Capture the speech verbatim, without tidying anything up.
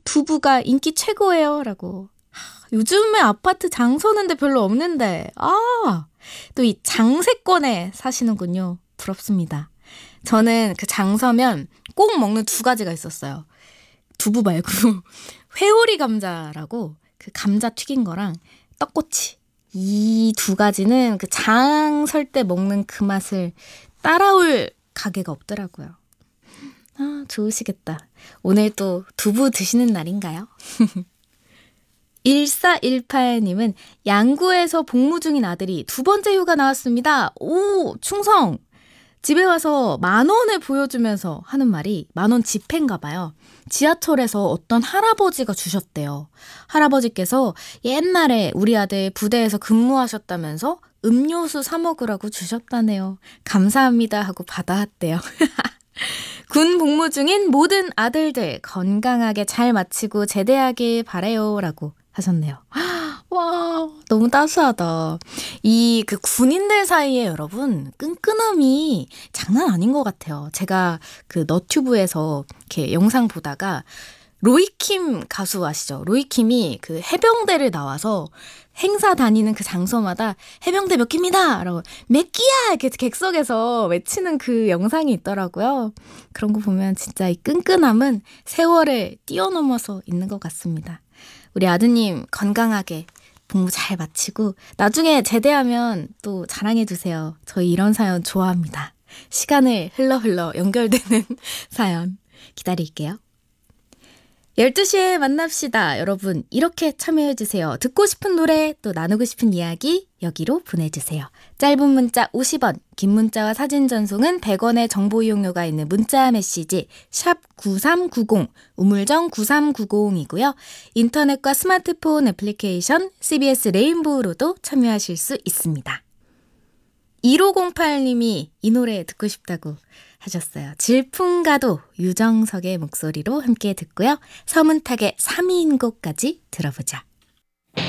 두부가 인기 최고예요 라고. 요즘에 아파트 장 서는데 별로 없는데 아, 또 이 장세권에 사시는군요. 부럽습니다. 저는 그 장 서면 꼭 먹는 두 가지가 있었어요. 두부 말고 회오리 감자라고 그 감자 튀긴 거랑 떡꼬치. 이 두 가지는 그 장 설 때 먹는 그 맛을 따라올 가게가 없더라고요. 아, 좋으시겠다. 오늘 또 두부 드시는 날인가요? 일사일팔님은 양구에서 복무 중인 아들이 두 번째 휴가 나왔습니다. 오, 충성! 집에 와서 만 원을 보여주면서 하는 말이 만 원 지폐인가 봐요. 지하철에서 어떤 할아버지가 주셨대요. 할아버지께서 옛날에 우리 아들 부대에서 근무하셨다면서 음료수 사 먹으라고 주셨다네요. 감사합니다 하고 받아왔대요. 군 복무 중인 모든 아들들 건강하게 잘 마치고 제대하길 바래요 라고 하셨네요. 와, 너무 따스하다. 이 그 군인들 사이에 여러분 끈끈함이 장난 아닌 것 같아요. 제가 그 너튜브에서 이렇게 영상 보다가 로이킴 가수 아시죠? 로이킴이 그 해병대를 나와서 행사 다니는 그 장소마다 해병대 몇 기입니다! 라고 몇 기야! 이렇게 객석에서 외치는 그 영상이 있더라고요. 그런 거 보면 진짜 이 끈끈함은 세월을 뛰어넘어서 있는 것 같습니다. 우리 아드님 건강하게 복무 잘 마치고 나중에 제대하면 또 자랑해주세요. 저희 이런 사연 좋아합니다. 시간을 흘러 흘러 연결되는 사연 기다릴게요. 열두 시에 만납시다. 여러분 이렇게 참여해주세요. 듣고 싶은 노래 또 나누고 싶은 이야기 여기로 보내주세요. 짧은 문자 오십 원, 긴 문자와 사진 전송은 백 원의 정보 이용료가 있는 문자 메시지 샵 구삼구공, 우물정 구삼구공이고요. 인터넷과 스마트폰 애플리케이션 씨비에스 레인보우로도 참여하실 수 있습니다. 일오공팔님이 이 노래 듣고 싶다고 하셨어요. 질풍가도 유정석의 목소리로 함께 듣고요. 서문탁의 삼 위인 곡까지 들어보자.